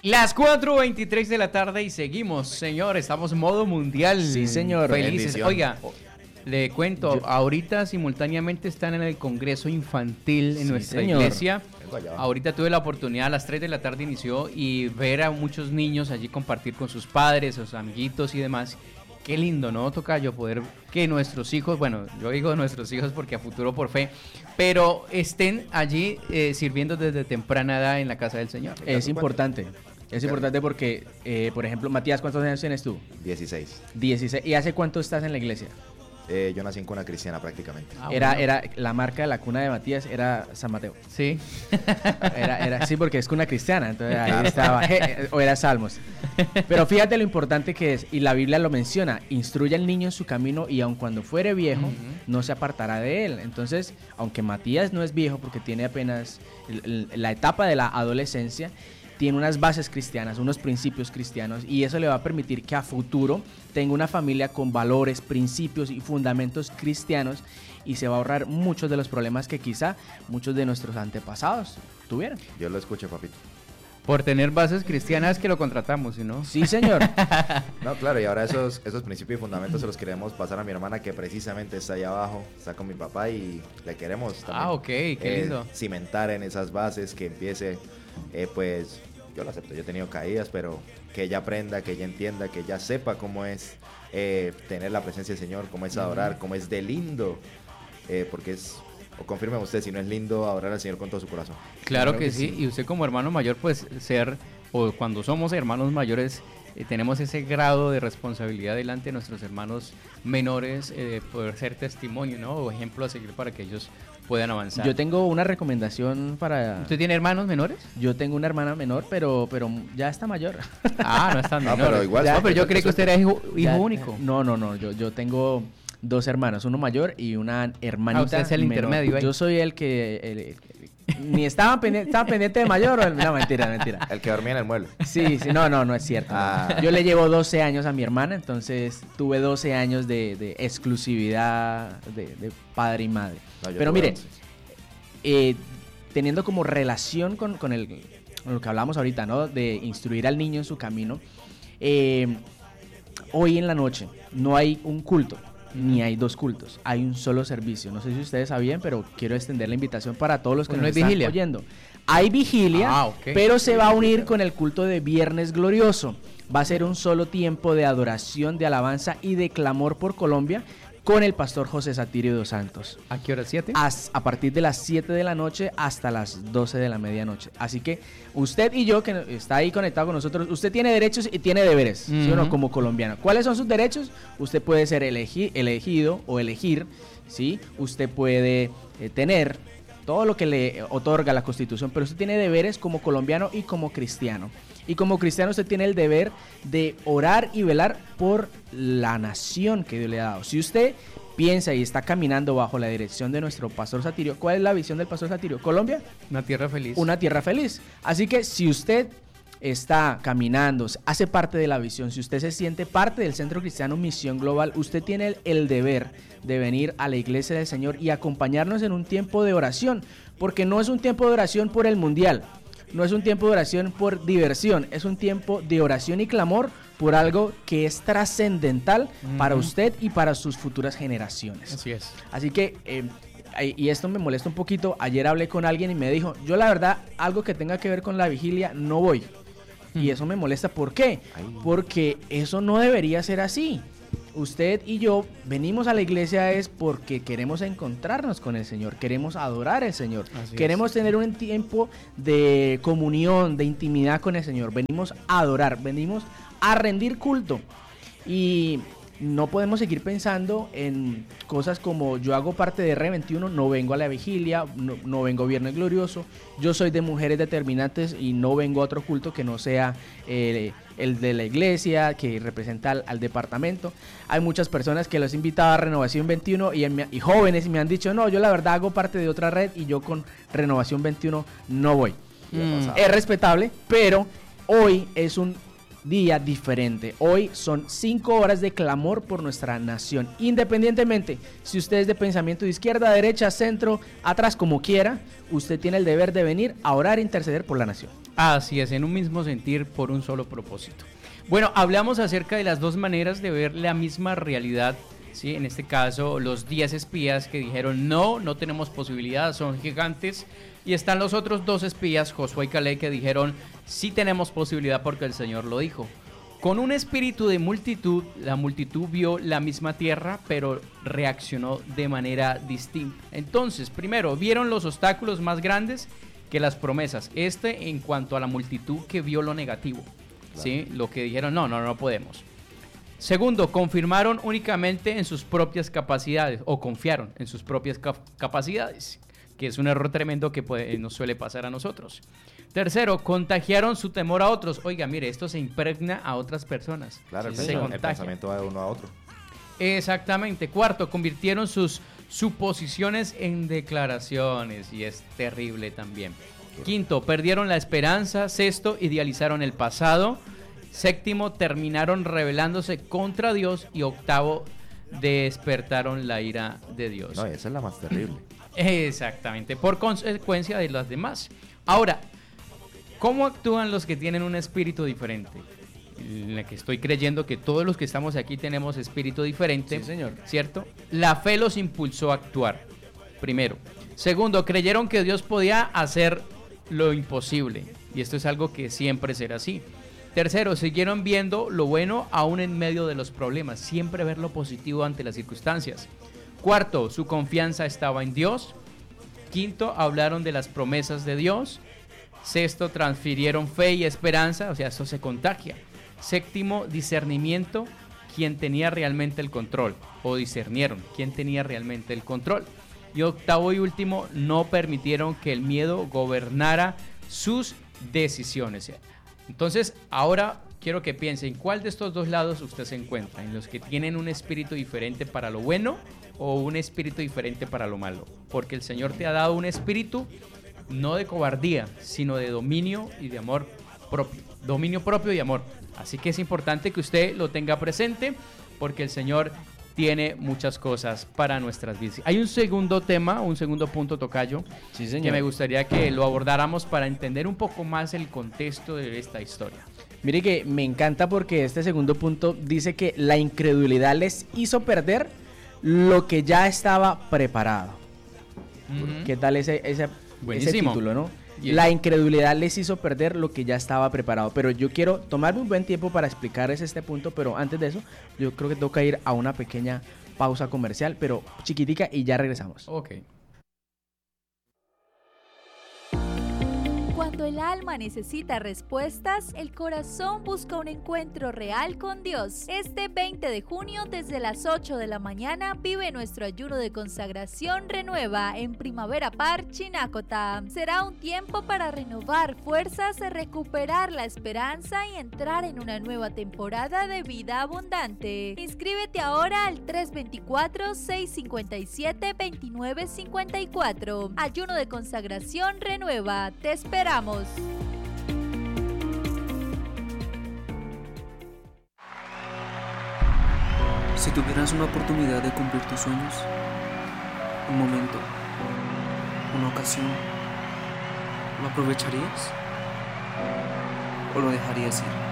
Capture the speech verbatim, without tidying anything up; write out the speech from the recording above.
Las cuatro veintitrés de la tarde y seguimos, señor, estamos en modo mundial. Sí, señor. Felices. Bendición. Oiga, le cuento, Yo- ahorita simultáneamente están en el Congreso Infantil en Sí, nuestra señor. iglesia. Vengo allá. Ahorita tuve la oportunidad, a las tres de la tarde inició, y ver a muchos niños allí compartir con sus padres, sus amiguitos y demás. Qué lindo, ¿no, tocayo? Poder que nuestros hijos, bueno, yo digo nuestros hijos porque a futuro por fe, pero estén allí eh, sirviendo desde temprana edad en la casa del Señor. Es importante. Es importante porque, eh, por ejemplo, Matías, ¿cuántos años tienes tú? dieciséis. dieciséis. ¿Y hace cuánto estás en la iglesia? Eh, yo nací en cuna cristiana prácticamente. Ah, era, bueno. era la marca de la cuna de Matías era San Mateo. Sí. Era, era, sí, porque es cuna cristiana, entonces ahí estaba, je- o era Salmos. Pero fíjate lo importante que es, y la Biblia lo menciona, instruye al niño en su camino y aun cuando fuere viejo, Ujú. no se apartará de él. Entonces, aunque Matías no es viejo porque tiene apenas el- el- la etapa de la adolescencia, tiene unas bases cristianas, unos principios cristianos, y eso le va a permitir que a futuro tenga una familia con valores, principios y fundamentos cristianos, y se va a ahorrar muchos de los problemas que quizá muchos de nuestros antepasados tuvieron. Yo lo escucho, papito. Por tener bases cristianas que lo contratamos, ¿sí, no? Sí, señor. No, claro, y ahora esos, esos principios y fundamentos se los queremos pasar a mi hermana, que precisamente está allá abajo, está con mi papá, y le queremos también, Ah, ok, qué eh, lindo. cimentar en esas bases, que empiece, eh, pues, yo lo acepto, yo he tenido caídas, pero que ella aprenda, que ella entienda, que ella sepa cómo es eh, tener la presencia del Señor, cómo es adorar, cómo es de lindo, eh, porque es, o confirmen ustedes, si no es lindo adorar al Señor con todo su corazón. Claro, Claro que, que sí. sí. Y usted como hermano mayor, pues ser, o cuando somos hermanos mayores, eh, tenemos ese grado de responsabilidad delante de nuestros hermanos menores, eh, de poder ser testimonio, ¿no? O ejemplo a seguir para que ellos puedan avanzar. Yo tengo una recomendación para... ¿Usted tiene hermanos menores? Yo tengo una hermana menor, pero, pero ya está mayor. Ah, no es tan No, menor. pero igual- No, pero yo creí que usted era hijo, hijo Ya- único. No, no, no. Yo, yo tengo dos hermanos, uno mayor y una hermanita. Ah, usted es el menor. intermedio ahí. Yo soy el que... el- el- ni estaba pendiente, estaba pendiente de mayor o el- no, mentira, mentira. El que dormía en el mueble. Sí, sí, no, no, no es cierto. no. Ah. Yo le llevo doce años a mi hermana, entonces tuve doce años de, de exclusividad de, de padre y madre. No, yo Pero tuve mire, once. eh, teniendo como relación con, con, el, con lo que hablamos ahorita, ¿no? De instruir al niño en su camino, eh, hoy en la noche no hay un culto, ni hay dos cultos, hay un solo servicio. No sé si ustedes sabían, pero quiero extender la invitación para todos los que Pues no nos hay están vigilia. oyendo. Hay vigilia, Ah, ok. pero se va a unir con el culto de Viernes Glorioso. Va a ser un solo tiempo de adoración, de alabanza y de clamor por Colombia con el pastor José Satirio dos Santos. ¿A qué hora? ¿Siete? As- a partir de las siete de la noche hasta las doce de la medianoche. Así que usted y yo, que está ahí conectado con nosotros, usted tiene derechos y tiene deberes, ¿sí o no? Ujú. Como colombiano. ¿Cuáles son sus derechos? Usted puede ser elegi- elegido o elegir, ¿sí? Usted puede eh, tener todo lo que le otorga la Constitución, pero usted tiene deberes como colombiano y como cristiano. Y como cristiano usted tiene el deber de orar y velar por la nación que Dios le ha dado. Si usted piensa y está caminando bajo la dirección de nuestro pastor Satirio, ¿cuál es la visión del pastor Satirio? Colombia, Una tierra feliz. una tierra feliz. Así que si usted está caminando, hace parte de la visión, si usted se siente parte del Centro Cristiano Misión Global, usted tiene el, el deber de venir a la iglesia del Señor y acompañarnos en un tiempo de oración, porque no es un tiempo de oración por el mundial, no es un tiempo de oración por diversión, es un tiempo de oración y clamor por algo que es trascendental para Ujú. usted y para sus futuras generaciones. Así es. Así que, eh, ay- y esto me molesta un poquito, ayer hablé con alguien y me dijo, yo la verdad, algo que tenga que ver con la vigilia, no voy. Y eso me molesta, ¿por qué? Ay. Porque eso no debería ser así. Usted y yo venimos a la iglesia es porque queremos encontrarnos con el Señor, queremos adorar al Señor, Así queremos es. tener un tiempo de comunión, de intimidad con el Señor, venimos a adorar, venimos a rendir culto. Y no podemos seguir pensando en cosas como yo hago parte de R veintiuno, no vengo a la vigilia, no, no vengo Viernes Glorioso, yo soy de Mujeres Determinantes y no vengo a otro culto que no sea eh, el de la iglesia, que representa al, al departamento. Hay muchas personas que los he invitado a Renovación veintiuno y, y jóvenes y me han dicho, no, yo la verdad hago parte de otra red y yo con Renovación veintiuno no voy. Mm. Es respetable, pero hoy es un día diferente. Hoy son cinco horas de clamor por nuestra nación. Independientemente si usted es de pensamiento de izquierda, derecha, centro, atrás, como quiera, usted tiene el deber de venir a orar e interceder por la nación. Así es, en un mismo sentir, por un solo propósito. Bueno, hablamos acerca de las dos maneras de ver la misma realidad, ¿sí? En este caso, los diez espías que dijeron no, no tenemos posibilidad, son gigantes. Y están los otros dos espías, Josué y Caleb, que dijeron sí tenemos posibilidad porque el Señor lo dijo. Con un espíritu de multitud, la multitud vio la misma tierra, pero reaccionó de manera distinta. Entonces, primero, vieron los obstáculos más grandes que las promesas. Este en cuanto a la multitud que vio lo negativo, claro. ¿Sí? Lo que dijeron, no, no, no podemos. Segundo, confirmaron únicamente en sus propias capacidades, o confiaron en sus propias cap- capacidades, que es un error tremendo que puede, nos suele pasar a nosotros. Tercero, contagiaron su temor a otros. Oiga, mire, esto se impregna a otras personas. Claro, el, se pensamiento, el pensamiento va de uno a otro. Exactamente. Cuarto, convirtieron sus suposiciones en declaraciones, y es terrible también. Quinto, perdieron la esperanza. Sexto, idealizaron el pasado. Séptimo, terminaron rebelándose contra Dios. Y octavo, despertaron la ira de Dios. No, esa es la más terrible. Exactamente, por consecuencia de las demás. Ahora, ¿cómo actúan los que tienen un espíritu diferente? En la que estoy creyendo que todos los que estamos aquí tenemos espíritu diferente. Sí, señor. ¿Cierto? La fe los impulsó a actuar, primero. Segundo, creyeron que Dios podía hacer lo imposible. Y esto es algo que siempre será así. Tercero, siguieron viendo lo bueno aún en medio de los problemas. Siempre ver lo positivo ante las circunstancias. Cuarto, su confianza estaba en Dios. Quinto, hablaron de las promesas de Dios. Sexto, transfirieron fe y esperanza, o sea, eso se contagia. Séptimo, discernimiento, quien tenía realmente el control, o discernieron quién tenía realmente el control. Y octavo y último, no permitieron que el miedo gobernara sus decisiones. Entonces, ahora quiero que piensen, ¿cuál de estos dos lados usted se encuentra? ¿En los que tienen un espíritu diferente para lo bueno o un espíritu diferente para lo malo? Porque el Señor te ha dado un espíritu no de cobardía, sino de dominio y de amor propio. Dominio propio y amor. Así que es importante que usted lo tenga presente, porque el Señor tiene muchas cosas para nuestras vidas. Hay un segundo tema, un segundo punto, tocayo, sí, señor, que me gustaría que lo abordáramos para entender un poco más el contexto de esta historia. Mire que me encanta porque este segundo punto dice que la incredulidad les hizo perder lo que ya estaba preparado. Uh-huh. ¿Qué tal ese, ese, ese título, no? Yeah. La incredulidad les hizo perder lo que ya estaba preparado. Pero yo quiero tomarme un buen tiempo para explicarles este punto, pero antes de eso, yo creo que toca ir a una pequeña pausa comercial, pero chiquitica, y ya regresamos. Ok. Cuando el alma necesita respuestas, el corazón busca un encuentro real con Dios. Este veinte de junio, desde las ocho de la mañana, vive nuestro ayuno de consagración Renueva en Primavera Park, Chinacota. Será un tiempo para renovar fuerzas, recuperar la esperanza y entrar en una nueva temporada de vida abundante. Inscríbete ahora al tres dos cuatro, seis cinco siete, dos nueve cinco cuatro. Ayuno de consagración Renueva. Te esperamos. Si tuvieras una oportunidad de cumplir tus sueños, un momento, una ocasión, ¿lo aprovecharías o lo dejarías ir?